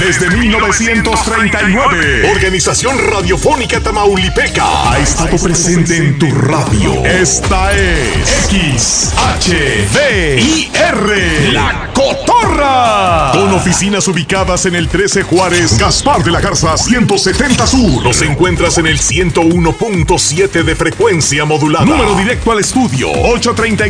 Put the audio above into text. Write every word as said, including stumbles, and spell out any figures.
desde mil novecientos treinta y nueve. Organización Radiofónica Tamaulipeca ha estado presente en tu radio. Esta es X H D I R, La Cotorra. Con oficinas ubicadas en el trece Juárez, Gaspar de la Garza ciento setenta Sur. Los encuentras en el ciento uno punto siete de frecuencia modulada. Número directo al estudio ocho treinta y